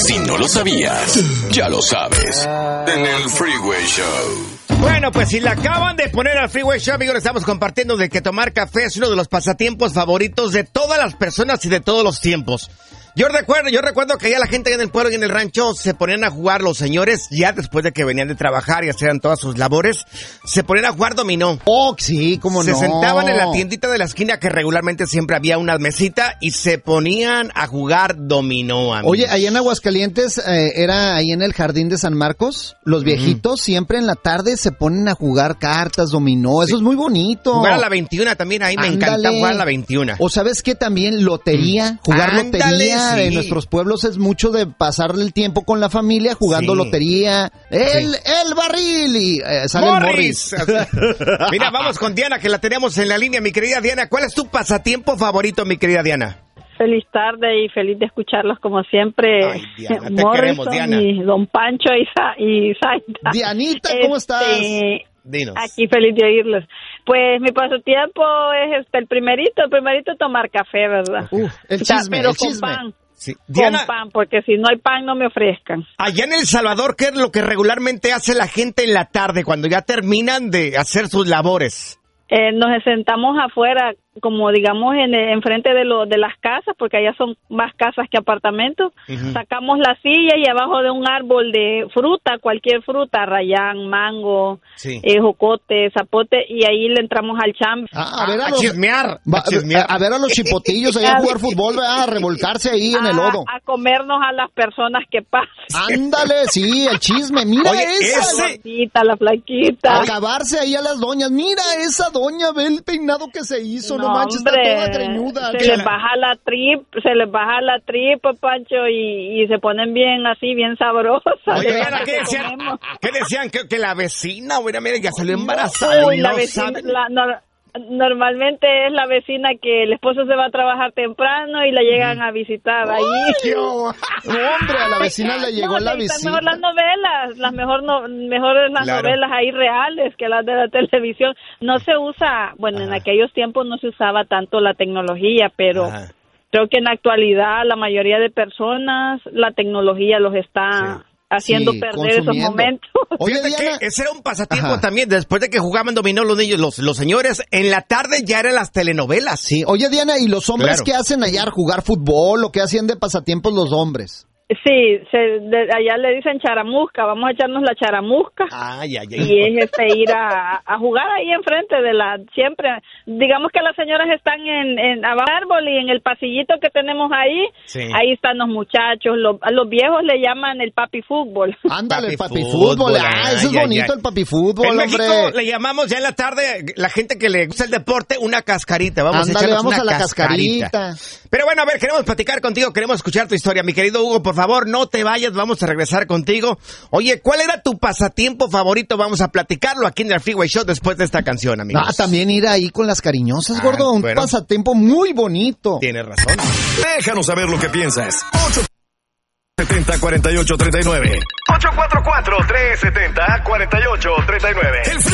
Si no lo sabías, ya lo sabes. En el Freeway Show. Bueno, pues si le acaban de poner al Freeway Show, amigos, le estamos compartiendo de que tomar café es uno de los pasatiempos favoritos de todas las personas y de todos los tiempos. Yo recuerdo que allá la gente en el pueblo y en el rancho se ponían a jugar, los señores, ya después de que venían de trabajar y hacían todas sus labores, se ponían a jugar dominó. Oh, sí, cómo no. Se sentaban en la tiendita de la esquina, que regularmente siempre había una mesita, y se ponían a jugar dominó, amigos. Oye, allá en Aguascalientes, era ahí en el Jardín de San Marcos, los viejitos siempre en la tarde se ponen a jugar cartas, dominó, eso es muy bonito. Jugar a la 21 también, ahí me encanta jugar a la 21. O ¿sabes qué? También lotería, jugar lotería. Sí. En nuestros pueblos es mucho de pasarle el tiempo con la familia jugando lotería. El barril y sale Morris. el Morris. Mira, vamos con Diana, que la tenemos en la línea, mi querida Diana. ¿Cuál es tu pasatiempo favorito, mi querida Diana? Feliz tarde y feliz de escucharlos como siempre. Ay, Diana, te Morrison queremos, Diana. Y Don Pancho y Zaida. Dianita, ¿cómo estás? Dinos. Aquí feliz de oírlos. Pues mi pasatiempo es el primerito tomar café, ¿verdad? El chisme, pero el con chisme. pan. Sí. Diana, con pan, porque si no hay pan no me ofrezcan. allá en El Salvador, ¿qué es lo que regularmente hace la gente en la tarde cuando ya terminan de hacer sus labores? Nos sentamos afuera, como digamos en frente de las casas, porque allá son más casas que apartamentos. Uh-huh. Sacamos la silla y abajo de un árbol de fruta, cualquier fruta, rayán, mango, jocote, zapote, y ahí le entramos al chambre. A chismear. A ver a los chipotillos ahí a jugar fútbol, a revolcarse ahí en el lodo. A comernos a las personas que pasan. Ándale, sí, el chisme. Mira La flaquita. Acabarse ahí a las doñas. Mira esa doña, ve el peinado que se hizo, no manches, hombre, está toda greñuda. Se les baja la tripa, Pancho, y se ponen bien así, bien sabrosas. Oye, ¿qué decían? Que la vecina, mira, ya salió embarazada. Uy, la vecina, normalmente es la vecina que el esposo se va a trabajar temprano y la llegan a visitar ahí. Hombre, a la vecina le llegó la visita. Mejor las novelas, mejores las novelas ahí reales que las de la televisión. No se usa, en aquellos tiempos no se usaba tanto la tecnología, pero creo que en la actualidad la mayoría de personas la tecnología los está haciendo perder esos momentos. Oye, Diana, ese era un pasatiempo también. Después de que jugaban dominó los niños, los señores, en la tarde ya eran las telenovelas. Sí. Oye, Diana, ¿y los hombres qué hacen allá? ¿Jugar fútbol o qué hacían de pasatiempos los hombres? Sí, allá le dicen charamusca, vamos a echarnos la charamusca. Y es ir a jugar ahí enfrente siempre, digamos que las señoras están en abajo del árbol y en el pasillito que tenemos ahí, ahí están los muchachos, a los viejos le llaman el papi fútbol. Ándale, el papi fútbol, eso es bonito el papi fútbol, en hombre. México le llamamos ya en la tarde, la gente que le gusta el deporte, una cascarita, vamos a la cascarita. Pero bueno, a ver, queremos platicar contigo, queremos escuchar tu historia, mi querido Hugo, por favor, no te vayas, vamos a regresar contigo. Oye, ¿cuál era tu pasatiempo favorito? Vamos a platicarlo aquí en el Freeway Show después de esta canción, amigos. También ir ahí con las cariñosas, gordo, un pasatiempo muy bonito. Tienes razón. Déjanos saber lo que piensas. 870-4839. 844-370-4839.